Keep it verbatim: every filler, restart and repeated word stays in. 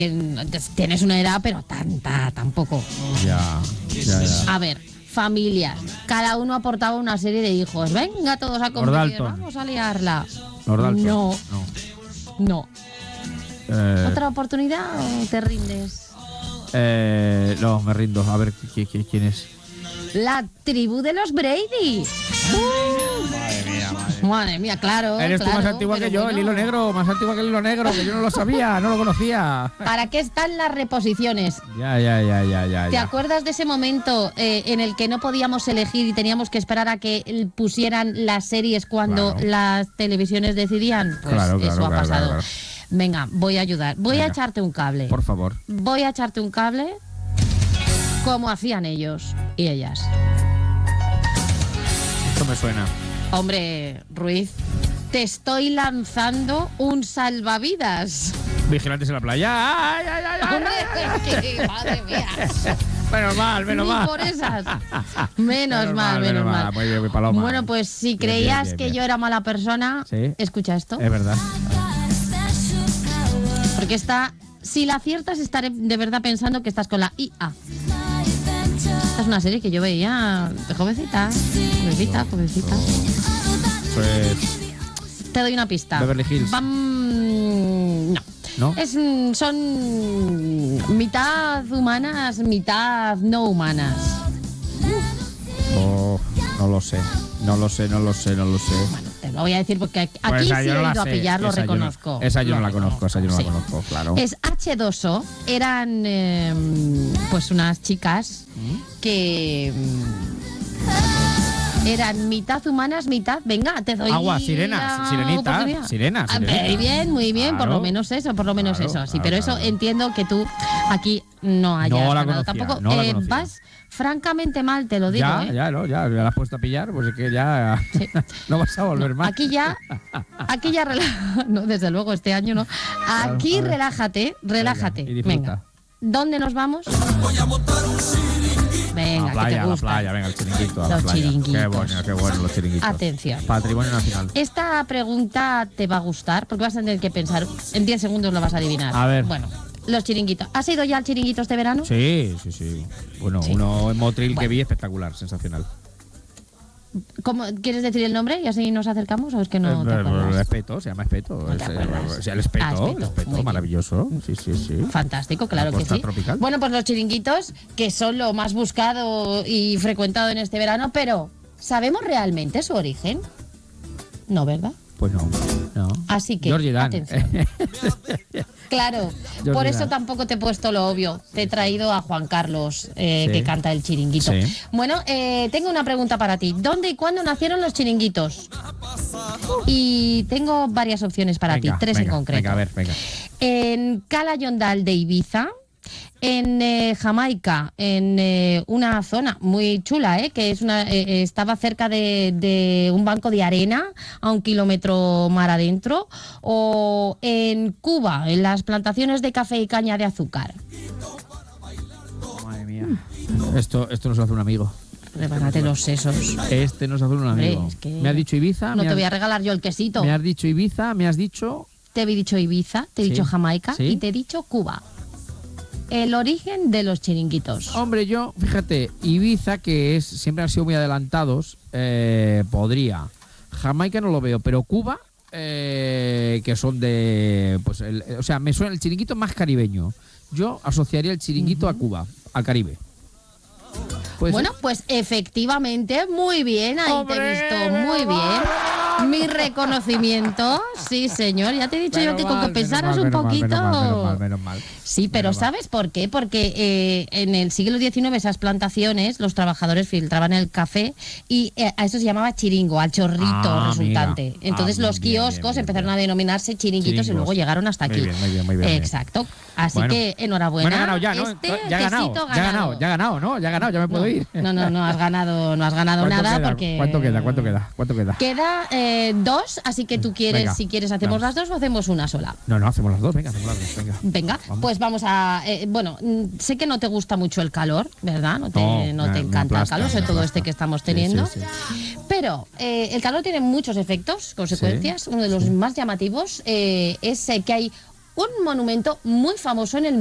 tienes una edad, pero tanta, tampoco. Ya, ya, ya. A ver, familias. Cada uno aportaba una serie de hijos. Venga, todos a competir, vamos a liarla. No. No. No. Eh, ¿Otra oportunidad o te rindes? Eh, no, me rindo. A ver ¿quién, quién es. La tribu de los Brady. Uh. Madre mía, madre. Madre mía, claro. Eres claro, tú más antigua que yo, bueno. El hilo negro, más antigua que el hilo negro, que yo no lo sabía, no lo conocía. ¿Para qué están las reposiciones? Ya, ya, ya, ya, ya. ¿Te ya. acuerdas de ese momento eh, en el que no podíamos elegir y teníamos que esperar a que pusieran las series cuando claro. las televisiones decidían? Pues claro, claro, eso ha claro, pasado. claro, claro. Venga, voy a ayudar. Voy Venga. a echarte un cable. Por favor. Voy a echarte un cable como hacían ellos y ellas. Esto me suena. Hombre, Ruiz, te estoy lanzando un salvavidas. Vigilantes en la playa. ¡Ay, ay, ay! ay Hombre, es que, madre mía. Menos mal, menos Ni mal. por esas. Menos, Menos mal, mal, menos menos mal. mal. Muy bien, muy paloma. Bueno, pues si Bien, creías bien, bien, que bien. yo era mala persona, ¿Sí? escucha esto. Es verdad. Porque está, si la aciertas, estaré de verdad pensando que estás con la I A. Esta es una serie que yo veía de jovencita. Jovencita, jovencita. Pues. Te doy una pista. Beverly Hills. Bam, no. ¿No? Es, son mitad humanas, mitad no humanas. Oh, no lo sé. No lo sé, no lo sé, no lo sé. Bueno, te lo voy a decir porque aquí Pues sí esa he yo no la ido a sé. pillar, lo Esa yo no- reconozco. Esa yo Lo no la reconozco, conozco, esa yo no sí. la conozco, claro. Es hache dos o, eran eh, pues unas chicas que mm, eran mitad humanas, mitad, venga, te doy Agua, sirenas, la sirenita, oportunidad. sirena, Ah, sirena. Muy bien, muy bien, por Claro. lo menos eso, por lo menos Claro, eso, sí, claro, pero eso claro. entiendo que tú aquí no hayas No la ganado conocía, tampoco. no la Eh, conocía. vas francamente mal, te lo digo, ya, ¿eh? ya, no, ya, me la has puesto a pillar, pues es que ya Sí. no vas a volver más. Aquí ya, aquí ya relájate. No, desde luego, este año no. Aquí a ver. relájate, relájate. Venga, y disfruta. Venga. ¿Dónde nos vamos? Venga, a la playa, que te a la gusta. playa, venga, el chiringuito, a la Los playa. chiringuitos. Qué bueno, qué bueno los chiringuitos. Atención. Patrimonio nacional. Esta pregunta te va a gustar porque vas a tener que pensar. En diez segundos lo vas a adivinar. A ver. Bueno, los chiringuitos. ¿Has ido ya al chiringuito este verano? Sí, sí, sí. Bueno, Sí. uno en Motril Bueno. que vi espectacular, sensacional. ¿Cómo, ¿Quieres decir el nombre y así nos acercamos o es que no Eh, te eh, acuerdas? el espeto, se llama espeto. No te Es, eh, acuerdas. o sea, el espeto, Ah, espeto, el espeto, muy bien. maravilloso. Sí, sí, sí. Fantástico, claro La que costa sí. tropical. Bueno, pues los chiringuitos, que son lo más buscado y frecuentado en este verano, pero ¿sabemos realmente su origen? No, ¿verdad? Pues no, no. Así que, Georgie Dan. atención. Claro, Georgie por eso Dan. tampoco te he puesto lo obvio. Te he traído a Juan Carlos, eh, Sí. que canta el chiringuito. Sí. Bueno, eh, tengo una pregunta para ti. ¿Dónde y cuándo nacieron los chiringuitos? Y tengo varias opciones para Venga, ti, tres venga, en concreto. Venga, a ver, venga. En Cala Yondal de Ibiza, en eh, Jamaica, en eh, una zona muy chula, eh, que es una eh, estaba cerca de, de un banco de arena a un kilómetro mar adentro, o en Cuba, en las plantaciones de café y caña de azúcar. Madre mía. Esto, esto nos hace un amigo. Rebánate los sesos. Este nos hace un Hombre, amigo. es que Me has dicho Ibiza. No me te voy a has, regalar yo el quesito. me has dicho Ibiza, me has dicho. Te he dicho Ibiza, te he Sí. dicho Jamaica Sí. y te he dicho Cuba. El origen de los chiringuitos. Hombre, yo, fíjate, Ibiza, que es siempre han sido muy adelantados, eh, podría. Jamaica no lo veo, pero Cuba, eh, que son de. Pues el- o sea, me suena el chiringuito más caribeño. Yo asociaría el chiringuito a Cuba, al Caribe. Pues, Bueno, pues efectivamente, muy bien, ahí ¡Hombre! te he visto, muy bien. Mi reconocimiento, sí señor, ya te he dicho yo que con que pensaras un poquito... Menos mal, menos mal, menos mal. Sí, pero Menos mal. ¿sabes por qué? Porque eh, en el siglo diecinueve esas plantaciones, los trabajadores filtraban el café y eh, a eso se llamaba chiringo, al chorrito Ah, resultante. amiga. Entonces Ah, los bien, bien, kioscos bien, empezaron bien. a denominarse chiringuitos y Chiringos. luego llegaron hasta Muy aquí. bien, muy bien, muy bien, muy bien. Exacto. Así Bueno. que enhorabuena. Bueno, he ganado ya, ¿no? Este ya he ganado, quesito ya he ganado, ya he ganado, ¿no? Ya he ganado, ya me puedo no, ir. No, no, no has ganado, no has ganado ¿Cuánto nada queda? porque. ¿Cuánto queda? ¿Cuánto queda? ¿Cuánto queda? Queda eh, dos, así que tú quieres, Venga, si quieres, hacemos vamos. las dos o hacemos una sola. No, no, hacemos las dos, venga, hacemos las dos, venga. Venga, Vamos. pues vamos a. eh, bueno, mm, sé que no te gusta mucho el calor, ¿verdad? No te, No, no me- te me encanta aplasta, el calor, sobre me todo aplasta. este que estamos Sí, teniendo. sí, sí. Pero eh, el calor tiene muchos efectos, consecuencias. Uno de los más llamativos eh, es eh, que hay un monumento muy famoso en el